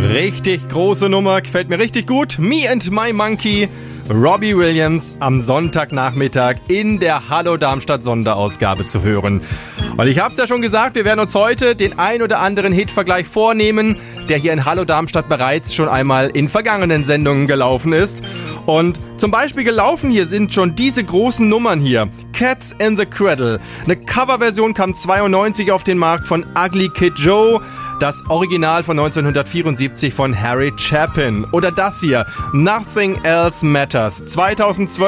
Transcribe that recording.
Richtig große Nummer, gefällt mir richtig gut. Me and My Monkey, Robbie Williams am Sonntagnachmittag in der Hallo Darmstadt Sonderausgabe zu hören. Und ich hab's ja schon gesagt, wir werden uns heute den ein oder anderen Hitvergleich vornehmen, der hier in Hallo Darmstadt bereits schon einmal in vergangenen Sendungen gelaufen ist. Und zum Beispiel gelaufen hier sind schon diese großen Nummern hier. Cats in the Cradle. Eine Coverversion kam 92 auf den Markt von Ugly Kid Joe. Das Original von 1974 von Harry Chapin. Oder das hier, Nothing Else Matters. 2012